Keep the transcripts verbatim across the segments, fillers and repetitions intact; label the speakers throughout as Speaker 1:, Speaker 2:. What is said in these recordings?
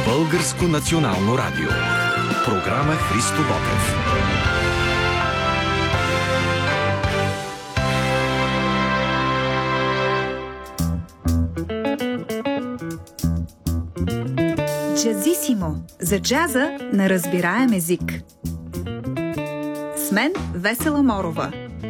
Speaker 1: Българско национално радио. Програма Христо Ботев.
Speaker 2: Джазисимо. За джаза на разбираем език. С мен Весела Морова.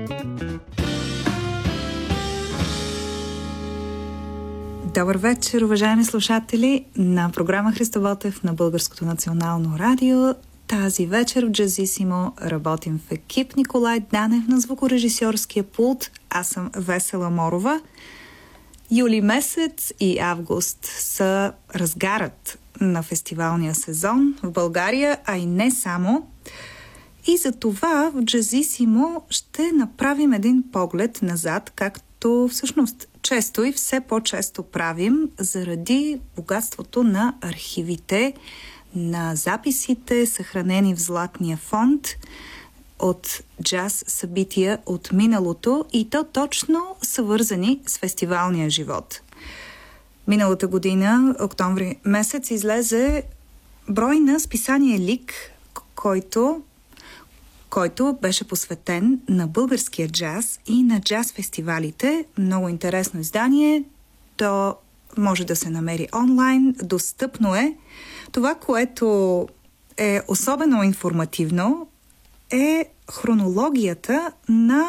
Speaker 2: Добър вечер, уважаеми слушатели на програма Христо Ботев на Българското национално радио. Тази вечер в Джазисимо работим в екип. Николай Данев на звукорежисьорския пулт. Аз съм Весела Морова. Юли месец и август са разгарът на фестивалния сезон в България, а и не само. И за това в Джазисимо ще направим един поглед назад, както всъщност често и все по-често правим, заради богатството на архивите, на записите, съхранени в Златния фонд от джаз събития от миналото, и то точно са вързани с фестивалния живот. Миналата година, октомври месец, излезе брой на списание Лик, който, който беше посветен на българския джаз и на джаз фестивалите. Много интересно издание. То може да се намери онлайн, достъпно е. Това, което е особено информативно, е хронологията на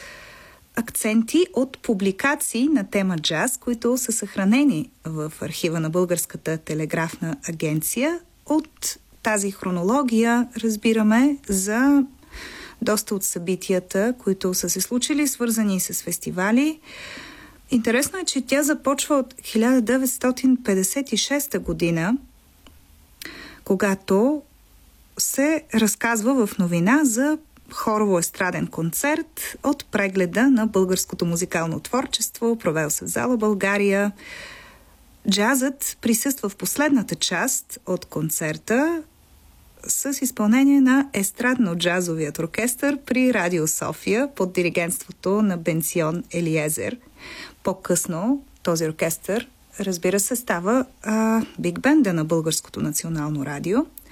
Speaker 2: акценти от публикации на тема джаз, които са съхранени в архива на Българската телеграфна агенция. От тази хронология разбираме за доста от събитията, които са се случили, свързани с фестивали. Интересно е, че тя започва от хиляда деветстотин петдесет и шеста година, когато се разказва в новина за хорово-естраден концерт от прегледа на българското музикално творчество, провел се в зала България. Джазът присъства в последната част от концерта с изпълнение на естрадно-джазовият оркестър при Радио София под диригентството на Бенсион Елиезер. По-късно този оркестър, разбира се, става а, биг бенда на Българското национално радио.